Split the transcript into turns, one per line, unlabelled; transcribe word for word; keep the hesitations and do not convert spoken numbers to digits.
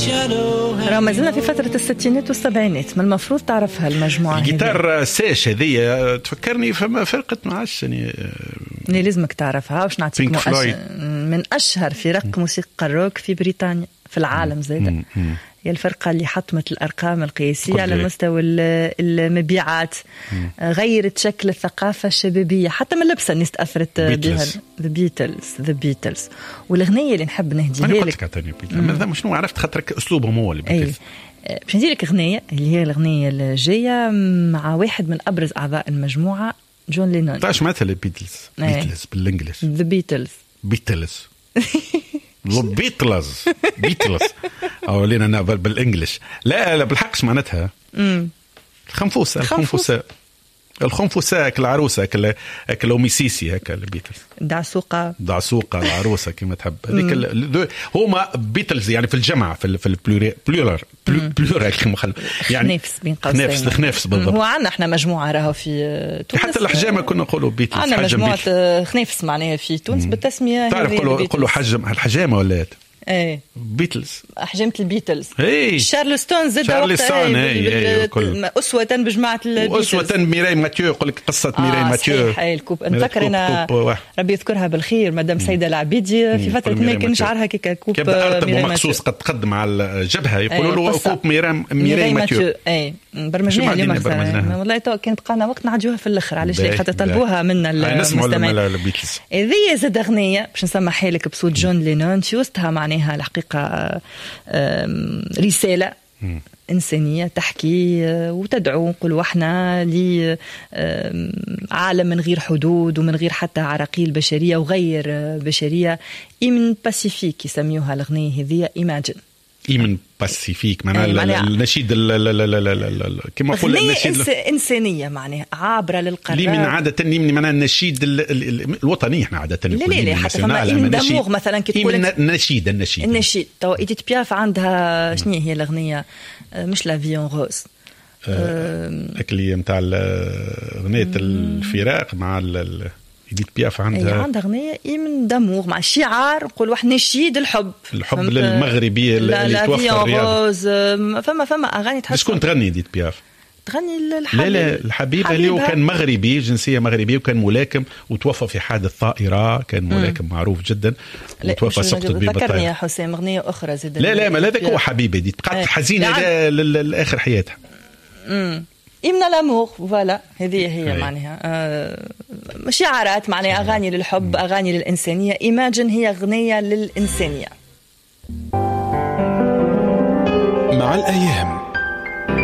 راه ما زلنا في فترة الستينات والسبعينات، ما المفروض تعرفها المجموعة.
الجيتار ساش هذه تفكرني في فرقة معاش يعني
اللي لازمك تعرفها. واش نعطيك مؤش... من أشهر فرق موسيقى الروك في بريطانيا في العالم زايدة. هي الفرقة اللي حطمت الأرقام القياسية على مستوى المبيعات، غيرت شكل الثقافة الشبابية، حتى من لبسها الناس تأثرت بها. The Beatles The Beatles والأغنية اللي نحب نهديها
لك.
أنا
قلت لك ماذا مشنو عرفت خاطرك أسلوبهم هو اللي بيتلس.
باش ندير لك أغنية اللي هي الأغنية الجاية مع واحد من أبرز أعضاء المجموعة جون لينون.
تعرف معناتها البيتلز؟ بيتلز بالإنجليز
The Beatles
بيتلز بيتلز بيتلز أو لينا أنا بالإنجليش. لا لا بالحقش معناتها الخنفوسة الخنفوسة الخنفوسة العروسة أكل أكل أوميسيسي هكا البيتلز
دعسوقة
دعسوقة العروسة كما تحب هذيك. هما بيتلز يعني في الجمع في في البلورال بلورال كما خل يعني
خنافس بين قوسين
خنافس خنافس بالضبط.
هو عندنا احنا مجموعة راهو في تونس
حتى الحجامة كنا نقولوا بيتلز.
عندنا مجموعة خنافس معناها في تونس بالتسمية.
تعرف قولوا قولوا حجم الحجامة ولا
ايه
بيتلز
أحجامة البيتلز.
ايه
شارلستون زاد
شارلستون
ايه أسوة بجماعة
البيتلز أسوة ميراي ماتيو يقول لك قصة ميراي
آه
ماتيو.
صحيح الكوب نفكر أنا ربي يذكرها بالخير مدام سيدة العبيدي في فترة ما كان شعرها كيكا كوب
ميراي مخصوص قد تقدم على الجبهة يقولوا له كوب ميراي ميراي ماتيو.
ايه برمجناها اليوم مثلا والله تو كانت بقانا وقت نعديوها في الآخر علاش لا خاطر طلبوها منا المستمعين. هذه زاد أغنية باش نسمعها لك بصوت جون لينون في وسطها معناها الحقيقة رسالة إنسانية تحكي وتدعو نقولوا احنا لعالم من غير حدود ومن غير حتى عراقيل بشرية وغير بشرية. إيمن باسيفيك يسميوها الأغنية هذه Imagine.
إيمن باسيفيك معناها النشيد كما قلنا النشيد
إنسانية معناها عابرة للقارات.
لي من عادة لي من معناها النشيد الوطني احنا عادة
لا لا لا حتى فما إيمن داموغ مثلا كي تقول
النشيد النشيد
النشيد تو إيديت بياف عندها شنو هي الأغنية مش لا فيون روز
أكلي متاع أغنية الفراق مع إيديت بياف عندها
عندها أغنية إيمن داموغ مع شعار نقول واحد نشيد الحب
الحب للمغربي اللي توفر الرياضة.
فما فما أغاني تحس
شكون تغني إيديت بياف؟
تغني الحبيب.
لا لا الحبيب اللي هو كان مغربي جنسية مغربية وكان ملاكم وتوفى في حادث طائرة. كان ملاكم معروف جدا وتوفى سقطت به بالطائرة.
ذكرني يا حسام أغنية أخرى زيد.
لا لا ما لا ذاك هو حبيبي دي بقات حزينة لآخر حياتها.
امم إمنا لامور فوالا هذه هي معناها آه شعارات معناها أغاني للحب أغاني للإنسانية. Imagine هي أغنية للإنسانية.
مع الأيام